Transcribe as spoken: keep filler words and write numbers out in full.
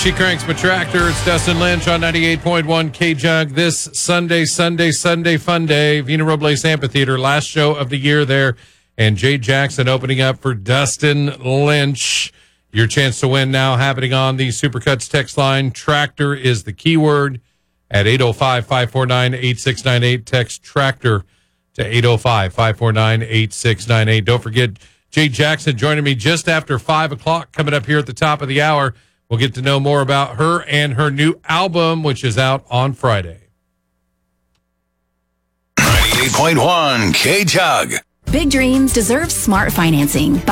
She Cranks My Tractor. It's Dustin Lynch on ninety-eight point one K-Jug. This Sunday, Sunday, Sunday fun day. Vina Robles Amphitheater, last show of the year there. And Jay Jackson opening up for Dustin Lynch. Your chance to win now happening on the Supercuts text line. Tractor is the keyword at eight oh five, five four nine, eight six nine eight. Text Tractor to eight oh five, five four nine, eight six nine eight. Don't forget, Jay Jackson joining me just after five o'clock coming up here at the top of the hour. We'll get to know more about her and her new album, which is out on Friday. ninety-eight point one K-Jug. Big dreams deserve smart financing.